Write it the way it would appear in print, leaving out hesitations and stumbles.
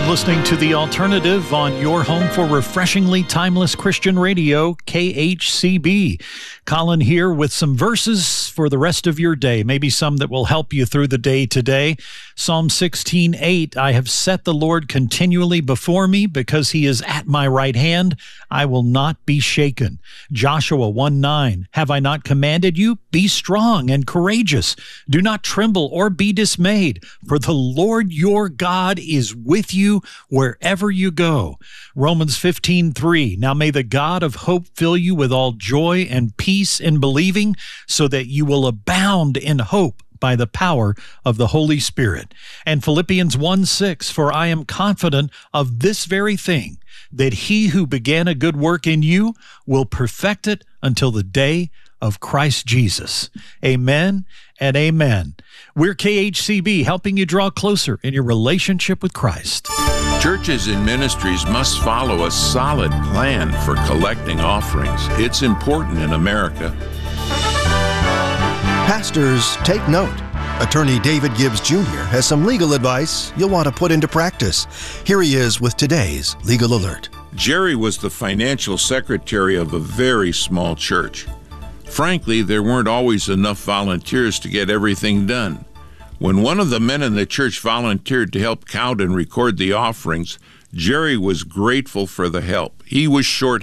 been listening to The Alternative on your home for refreshingly timeless Christian radio, KHCB. Colin here with some verses for the rest of your day, maybe some that will help you through the day today. Psalm 16:8, I have set the Lord continually before me because he is at my right hand. I will not be shaken. Joshua 1:9, have I not commanded you? Be strong and courageous. Do not tremble or be dismayed, for the Lord your God is with you wherever you go. Romans 15:3, now may the God of hope fill you with all joy and peace in believing, so that you will abound in hope by the power of the Holy Spirit. And Philippians 1:6, for I am confident of this very thing, that he who began a good work in you will perfect it until the day of Christ Jesus. Amen and amen. We're KHCB, helping you draw closer in your relationship with Christ. Churches and ministries must follow a solid plan for collecting offerings. It's important in America. Pastors, take note. Attorney David Gibbs Jr. has some legal advice you'll want to put into practice. Here he is with today's Legal Alert. Jerry was the financial secretary of a very small church. Frankly, there weren't always enough volunteers to get everything done. When one of the men in the church volunteered to help count and record the offerings, Jerry was grateful for the help. He was short